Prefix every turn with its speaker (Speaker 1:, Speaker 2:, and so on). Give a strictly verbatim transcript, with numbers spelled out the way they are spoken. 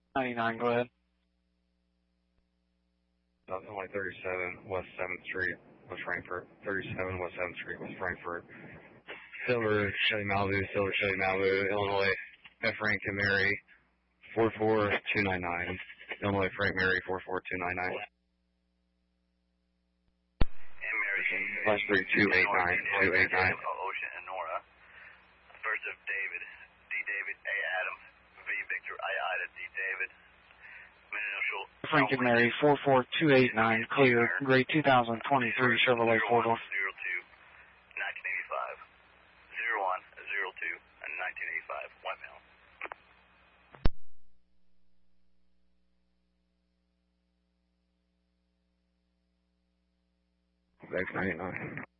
Speaker 1: ninety-nine, go ahead.
Speaker 2: Illinois thirty-seven, West seventh Street, West Frankfort. thirty-seven, West seventh Street, West Frankfort. Silver, Chevy Malibu, Silver, Chevy Malibu, Illinois, F. Frank and Mary, four four two nine nine. Illinois, Frank Mary, four four two nine nine.
Speaker 3: And Mary,
Speaker 2: Last three, two eight nine, two eight nine.
Speaker 3: Ocean and Nora. First of David, D. David, A. Adams, V. Victor, I. Ida, D. David. Initial.
Speaker 1: Frank and Mary, four four two eight nine, clear, grade two thousand twenty-three Chevrolet four-door.
Speaker 3: zero two, nineteen eighty-five. zero one, zero two, and nineteen eighty-five. White male.
Speaker 2: X ninety-nine.